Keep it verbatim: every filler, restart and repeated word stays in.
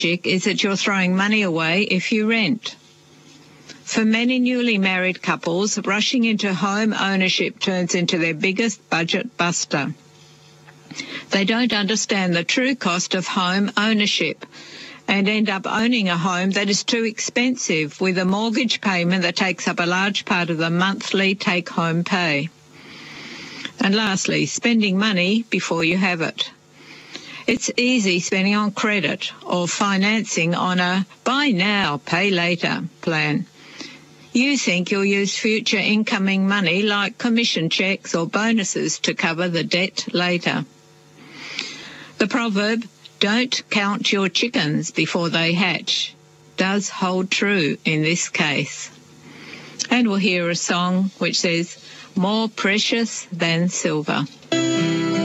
is that you're throwing money away if you rent. For many newly married couples, rushing into home ownership turns into their biggest budget buster. They don't understand the true cost of home ownership and end up owning a home that is too expensive, with a mortgage payment that takes up a large part of the monthly take-home pay. And lastly, spending money before you have it. It's easy spending on credit or financing on a buy now, pay later plan. You think you'll use future incoming money like commission checks or bonuses to cover the debt later. The proverb, "Don't count your chickens before they hatch," does hold true in this case. And we'll hear a song which says, "More precious than silver."